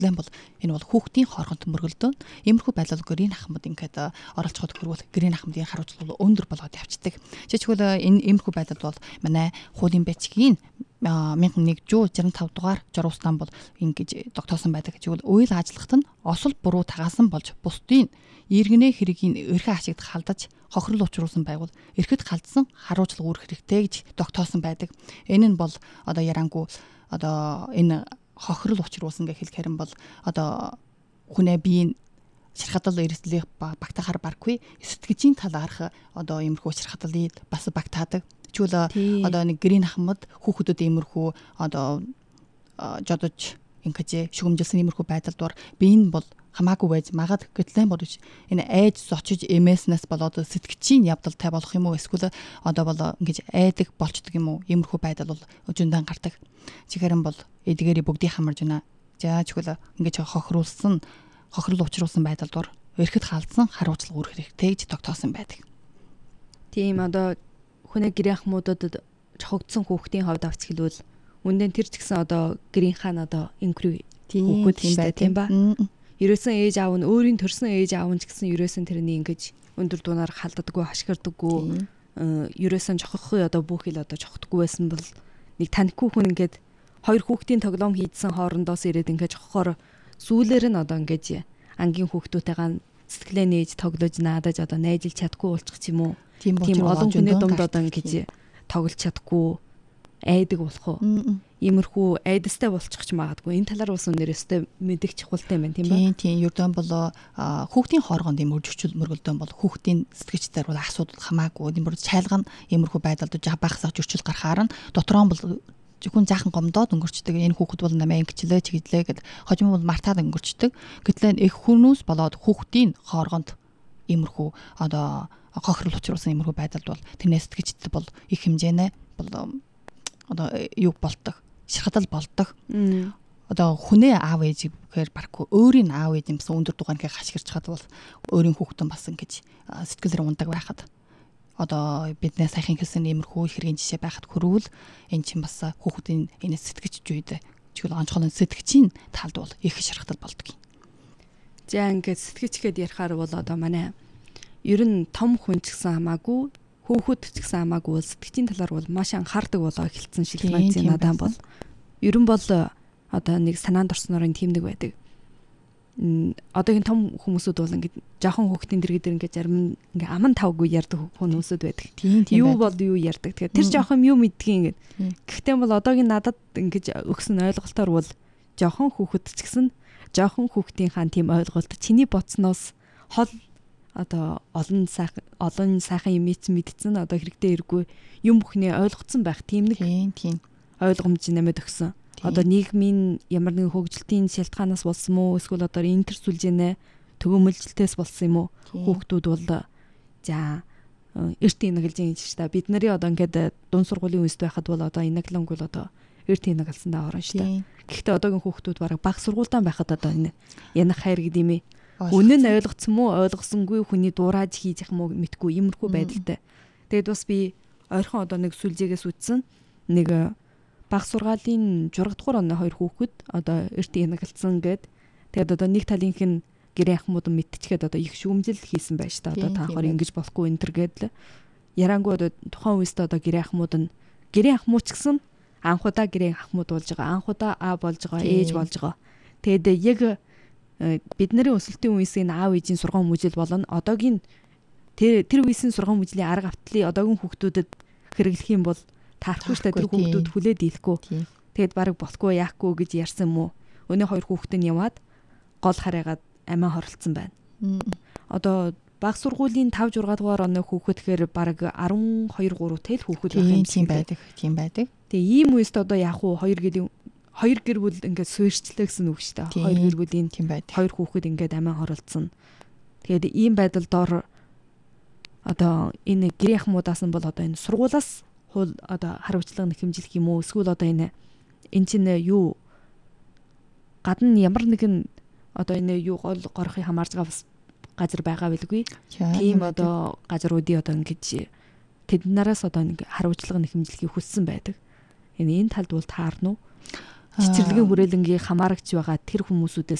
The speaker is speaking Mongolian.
гэтлэн бол энэ бол хүүхдийн хооронд мөргөлдөөн. Иймэрхүү байдлаар гэрийн ахмад ингээд оролцоход хүрвэл гэрийн ахмадын хариуцлага өндөр болоод явцдаг. Жишээлбэл энэ иймэрхүү байдлаар бол манай хуулийн бичгийн 1165 дугаар журуусан бол ингэж тогтоосон байдаг. Гэвэл үйл ажиллагт нь осол буруу тагаасан болж бусдын иргэнэ хэргийн эрхээ ашигт халдаж хохирол учруулсан байгуул эрхэд халдсан харуулцлага үүрэх хэрэгтэй гэж тогтоосон байдаг. Энэ нь бол одоо ярангуй одоо энэ хохирол учруулсан гэх хэлэхээр нь бол одоо хүнээ биеийн шархадал эрсдлийг багтаахаар баргүй сэтгэжийн талаарх одоо иймэрхүү шархадалыг бас багтаадаг. Жишээл одоо нэг гэрийн ахмад хүүхдүүд иймэрхүү одоо жодож ингэж шүгэмжилсэн иймэрхүү байдал дор бие нь бол хамаагүй байж магад гэтлэн бодож энэ айж зочиж эмээснээс болоод сэтгэжийн явдалтай болох юм уу эсвэл одоо бол ингэж айдаг болчдөг юм уу иймэрхүү байдал бол өжөндөн гардаг. Чихэрэн бол эдгээрийг бүгдийг хамарж байна. За чихвэл ингэж хохирол учруулсан байдал дор эрхэд халдсан хариуцлага үүрэх хэрэгтэй гэж тогтоосон байдаг. Тийм одоо хүнээ гэрийн ахмуудад чохогдсон хүүхдийн хувьд авч хэлвэл үндэн тэр ч гэсэн одоо гэрийнхаа нь одоо инкри хүүхэд тийм ба. Ерөөсөн ээж аав нь өөрийн төрсөн ээж аав нь ч гэсэн ерөөсөн тэрний ингэж өндөр дунаар халддаггүй хашгирдаггүй ерөөсөн жохохын одоо бүх ил одоо жохдоггүй байсан бол нэг танихгүй хүн ингээд хоёр хүүхдийн тоглоом хийдсэн хоорондоос ирээд ингээд жохохоор сүүлээр нь одоо ингээд ангийн хүүхдүүдтэйгээ сэтгэлээ нээж тоглож наадаж одоо найжилж чадахгүй болчих юм уу? Тийм олон хүний дунд одоо ингэж тоглож чадахгүй айдаг болох уу? Иймэрхүү айдастай болчих ч магадгүй. Энэ талаар бас өнөөсөө мэдэх чухалтай юм байна тийм ба? Тийм ердөө бол хүүхдийн хооргонд юм өржүүлэл мөргөлдөөн бол хүүхдийн сэтгэгчдэр бол асуудал хамаагүй. Иймэр чайлган иймэрхүү байдалд багсах зөрчил гарахаар нь дотроо бол хүн жаахан гомдоод өнгөрчдөг. Энэ хүүхэд бол намайг ингэчлээ чиглээ гэд хожим бол мартаад өнгөрчдөг. Гэтэл их хүнүүс болоод хүүхдийн хооргонд иймэрхүү одоо хохирол учруулсан иймэрхүү байдалд бол тэрнээс сэтгэгчд бол их хэмжээний бол одоо юу болдог. Шархадал болдог. Одоо хүнээ аав ээж гэхээр барахгүй өөрийн аав ээж юмсан өндөр дугааныг хашгирч хад бол өөрийн хүүхдэн бас ингэж сэтгэлээр ундаг байхад одоо бидний сайхан хэлсэн иймэрхүү хэргийн жишээ байхад хөрвөл эн чинь бас хүүхдийн энэ сэтгэж үйдэ чигэл онцгой сэтгэгчийн талд бол их шархадал болдог юм. За ингээд сэтгэгчгээд ярихаар бол одоо манай ер нь том хүн ч гэсэн хамаагүй хүүхэд ч гэсэн хамаагүй сэтгэгчийн талаар бол маш анхаардаг болоо эхэлсэн шиг санагдсан надад бол ер нь бол одоо нэг санаанд орсноор энэ тийм нэг байдаг. Одоогийн том хүмүүсүүд бол ингээд жоохон хүүхдийн дэргэд ингээд зарим ингээд аман тавгүй ярьдаг хүмүүсүүд байдаг. Юу бол юу ярьдаг. Тэгэхээр тэр жоохон юу мэддгийг ингээд. Гэхдээ бол одоогийн надад ингээд өгсөн ойлголтоор бол жоохон хүүхэд ч гэсэн жоохон хүүхдийн хаан тийм ойлголт чиний боцноос хол одоо олон сайхан юм мэдсэн одоо хэрэгтэй хэрэггүй юм бүхний ойлгоцсон байх тийм нэг ойлгомж нэмэд өгсөн. Одоо нийгмийн ямар нэгэн хөгжилтийн шалтгаанаас болсон мó эсвэл одоо интер сүлжээнэ төгөөмөлжилтээс болсон юм уу хүүхдүүд бол за эрт инэглэж юм шиг та бид нарын одоо ингээд дунд сургуулийн үест байхад бол одоо инэглэнг бол одоо эрт инэглсэн даа орно шүү дээ. Гэхдээ одоогийн хүүхдүүд бараг бага сургуультан байхад одоо энэ янах хайр гэдэг юм ээ. Үнэн нь ойлгоцсон мó ойлгосонгүй хүний дуурайж хийж явах мó мэдгүй иймэрхүү байдалтай. Тэгэд бас би ойрхон одоо нэг сүлжээгээс үтсэн нэг баг сургаалын 6 дугаар оны хоёр хүүхэд одоо эрт инэглсэн гээд тэгээд одоо нэг талынх нь гэрээ ахмууд мэдчихээд одоо их шүүмжил хийсэн байж та одоо та хоёр ингэж болохгүй энтер гээд ярангуу одоо тухайн үест одоо гэрээ ахмууч гэсэн анхудаа гэрээ ахмууд болж байгаа анхудаа аа болж байгаа ээж болж байгаа. Тэгээд яг бидний өсөлтийн үеийн аав ээжийн сургууль мужил болно одоогийн тэр үеийн сургууль мужлийн арга автлыг одоогийн хүүхдүүдэд хэрэглэх юм бол таарахгүй штэ тэр хүүхдүүд хүлээд дийлэхгүй. Тэгэд бараг болохгүй яахгүй гэж ярьсан юм уу? Өнөө хоёр хүүхэд нь яваад гол хараагаад амиа хоролцсон байна. Одоо баг сургуулийн 5 6 дугаар оны хүүхэд гэхээр бараг 12 3 тэл хүүхэд байх юм тийм байдаг. Тэгээ ийм үест одоо яах вэ? Хоёр гэр бүл ингээд суурьчлаа гэсэн үг шүү дээ. Хоёр гэр бүлийн тийм байдаг. Хоёр хүүхэд ингээд амиа хоролцсон. Тэгээд ийм байдалд одоо энэ гэрээ ахмудаас нь бол одоо энэ сургуулаас хул одоо хариуцлага нэхэмжлэх юм уу эсвэл одоо энэ чинь юу гадна ямар нэгэн одоо энэ юу гол горхыг хамаарж байгаа бас газар байгаа билгүй. Тийм одоо газруудын одоо ингэж тэд нараас одоо нэг хариуцлага нэхэмжлэхийг хүссэн байдаг. Энэ талд бол таарна уу? цэцэрлэгийн хүрээлэнгийн хамаарагч байгаа тэр хүмүүсүүдээс